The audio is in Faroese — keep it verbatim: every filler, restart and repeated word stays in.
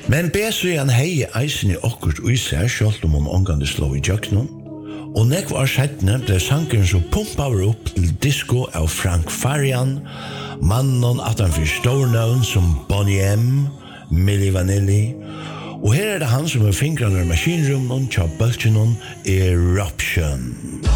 Men B-søyan hei eisen i okkurt uisær, sjalt om hun omgående slå i jøknun, og nekv år settene ble sankeren som pumpaver opp til disco av Frank Farian, mannen atanfor stornavn som Bonnie M, Milli Vanilli, og her er det han som er fingrene i maskinrummen, tja bøltjennom Eruption.